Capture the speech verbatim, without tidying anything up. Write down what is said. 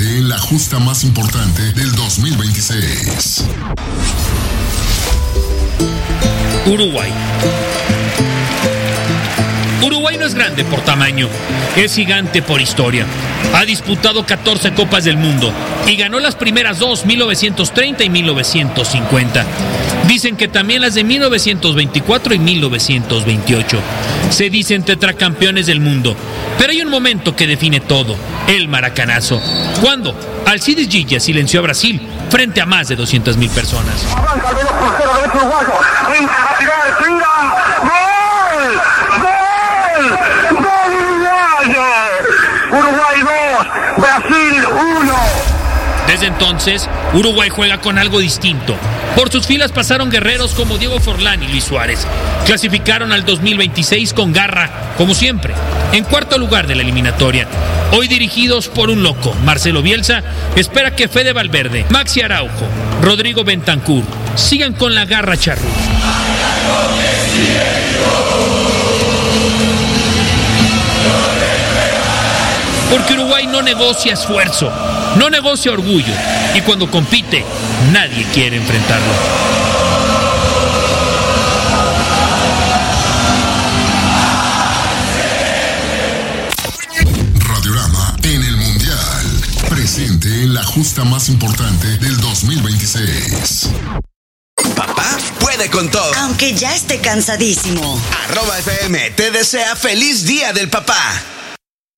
en la justa más importante del dos mil veintiséis. Uruguay. Uruguay no es grande por tamaño, es gigante por historia. Ha disputado catorce Copas del Mundo y ganó las primeras dos, mil novecientos treinta y mil novecientos cincuenta. Dicen que también las de mil novecientos veinticuatro y mil novecientos veintiocho. Se dicen tetracampeones del mundo, pero hay un momento que define todo, el maracanazo. Cuando Alcides Gilla silenció a Brasil frente a más de doscientas mil personas. Arranca el veloz portero derecho uruguayo. Entra a tirar, tira. ¡Gol! ¡Gol! ¡Gol uruguayo! Uruguay dos, Brasil uno. Desde entonces, Uruguay juega con algo distinto. Por sus filas pasaron guerreros como Diego Forlán y Luis Suárez. Clasificaron al dos mil veintiséis con garra, como siempre, en cuarto lugar de la eliminatoria. Hoy dirigidos por un loco, Marcelo Bielsa, espera que Fede Valverde, Maxi Araujo, Rodrigo Bentancur sigan con la garra charrúa. Porque Uruguay no negocia esfuerzo, no negocia orgullo, y cuando compite, nadie quiere enfrentarlo. Radiorama en el Mundial, presente en la justa más importante del dos mil veintiséis. Papá puede con todo, aunque ya esté cansadísimo. Arroba F M te desea feliz Día del Papá.